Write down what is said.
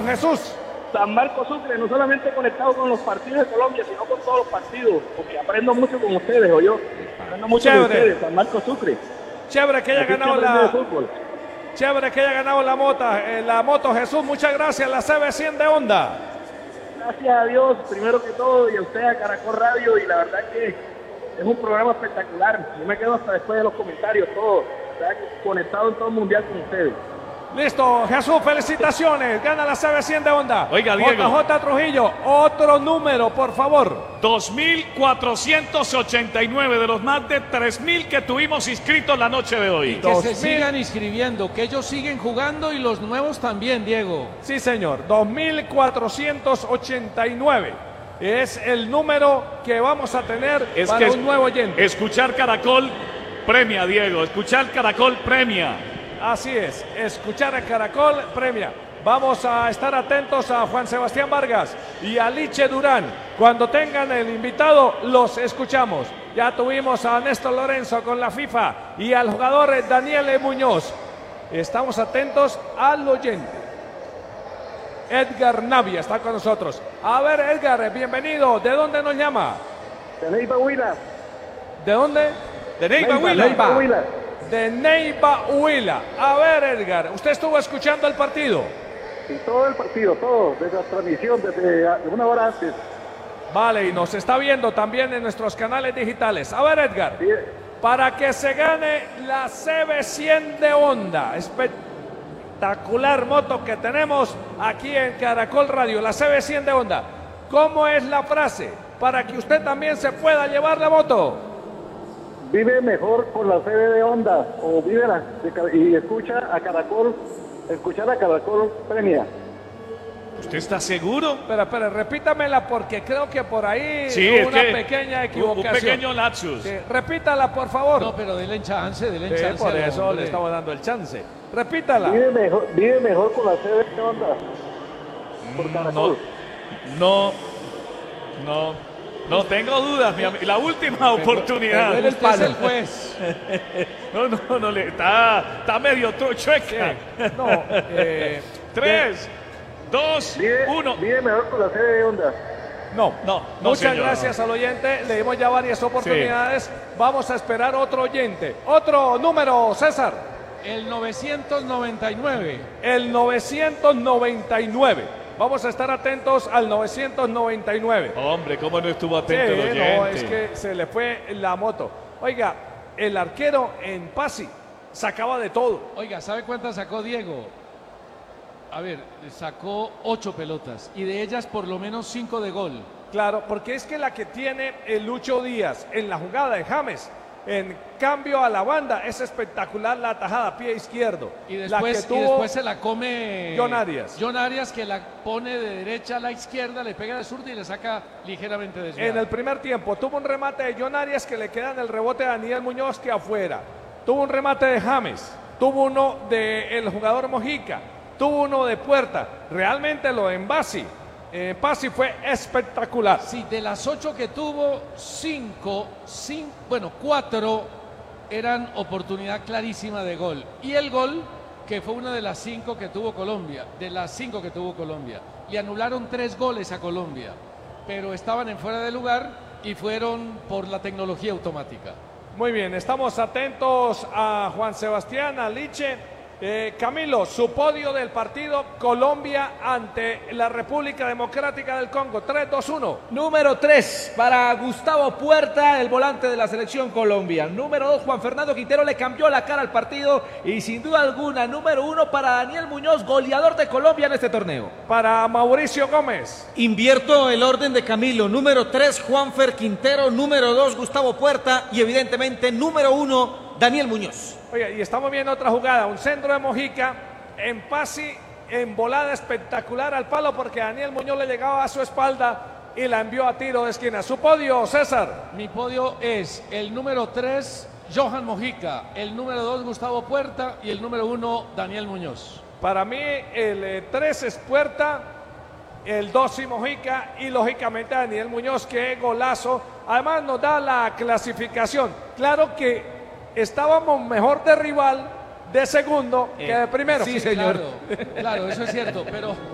don Jesús. San Marcos Sucre, no solamente conectado con los partidos de Colombia, sino con todos los partidos, porque aprendo mucho con ustedes, o yo. Aprendo mucho con ustedes, San Marcos Sucre. Chévere que haya ganado Chévere que haya ganado la moto, Jesús. Muchas gracias, la CB100 de Honda. Gracias a Dios, primero que todo, y a usted, a Caracol Radio, y la verdad que es un programa espectacular. Yo me quedo hasta después de los comentarios, todo, conectado en todo el mundial con ustedes. Listo, Jesús, felicitaciones. Gana la CB100 de Honda. Oiga, Diego. JJ Trujillo, otro número, por favor. 2.489 de los más de 3.000 que tuvimos inscritos la noche de hoy. Y que se sigan inscribiendo, que ellos siguen jugando y los nuevos también, Diego. Sí, señor, 2.489. Es el número que vamos a tener para un nuevo oyente. Escuchar Caracol premia, Diego. Escuchar Caracol premia. Así es, escuchar a Caracol premia. Vamos a estar atentos a Juan Sebastián Vargas y a Liche Durán. Cuando tengan el invitado, los escuchamos. Ya tuvimos a Néstor Lorenzo con la FIFA y al jugador Daniel Muñoz. Estamos atentos al oyente. Edgar Navia está con nosotros. A ver, Edgar, bienvenido. ¿De dónde nos llama? De Neiva Huila. ¿De dónde? De Neiva Huila. De Neiva Huila. A ver, Edgar, ¿usted estuvo escuchando el partido? Sí, todo el partido, todo, desde la transmisión, desde una hora antes. Vale, y nos está viendo también en nuestros canales digitales. A ver, Edgar, Sí. para que se gane la CB100 de Honda, espectacular moto que tenemos aquí en Caracol Radio, la CB100 de Honda. ¿Cómo es la frase para que usted también se pueda llevar la moto? Vive mejor con la CB de Honda, o vívela, y escuchar a Caracol premia. ¿Usted está seguro? Espera, repítamela porque creo que por ahí Sí, hubo es una que pequeña equivocación. Un pequeño lapsus. Sí, repítala, por favor. No, pero denle chance, Por eso hombre. le estamos dando el chance. Repítala. Vive mejor con la CB de Honda. Por Caracol. No tengo dudas, mi amigo. La última oportunidad. Él es el juez. No, está medio chueca. No, 3, 2, 1. Vive mejor con la CB de Honda. No. Muchas señor. gracias al oyente. Le dimos ya varias oportunidades. Vamos a esperar otro oyente. Otro número, César. El 999. El 999. Vamos a estar atentos al 999. Hombre, ¿cómo no estuvo atento el oyente? No, es que se le fue la moto. Oiga, el arquero en Pasi sacaba de todo. Oiga, ¿sabe cuántas sacó Diego? A ver, sacó 8 pelotas y de ellas por lo menos 5 de gol. Claro, porque es que la que tiene el Lucho Díaz en la jugada de James, en cambio a la banda, es espectacular la tajada, pie izquierdo. Y la que después, tuvo se la come John Arias. John Arias, que la pone de derecha a la izquierda, le pega de zurda y le saca ligeramente desviado. En el primer tiempo tuvo un remate de John Arias que le queda en el rebote a Daniel Muñoz que afuera. Tuvo un remate de James, tuvo uno del jugador Mojica, tuvo uno de Puerta. Realmente lo de Pasi fue espectacular. Sí, de las 8 que tuvo, 4 eran oportunidad clarísima de gol. Y el gol, que fue una de las 5 que tuvo Colombia, le anularon 3 goles a Colombia, pero estaban en fuera de lugar y fueron por la tecnología automática. Muy bien, estamos atentos a Juan Sebastián, a Liche. Camilo, su podio del partido Colombia ante la República Democrática del Congo. 3-2-1. Número 3 para Gustavo Puerta, el volante de la selección Colombia. Número 2, Juan Fernando Quintero, le cambió la cara al partido. Y sin duda alguna, número 1 para Daniel Muñoz, goleador de Colombia en este torneo. Para Mauricio Gómez. Invierto el orden de Camilo. Número 3, Juanfer Quintero. Número 2, Gustavo Puerta. Y evidentemente, número 1, Daniel Muñoz. Oiga, y estamos viendo otra jugada, un centro de Mojica, en Pasi, en volada espectacular al palo porque Daniel Muñoz le llegaba a su espalda y la envió a tiro de esquina. Su podio, César. Mi podio es el número 3, Johan Mojica, el número 2, Gustavo Puerta y el número 1, Daniel Muñoz. Para mí el 3 es Puerta, el 2 y Mojica y lógicamente Daniel Muñoz, que golazo. Además nos da la clasificación. Claro que estábamos mejor de rival de segundo que de primero. Sí, señor. Claro, eso es cierto, pero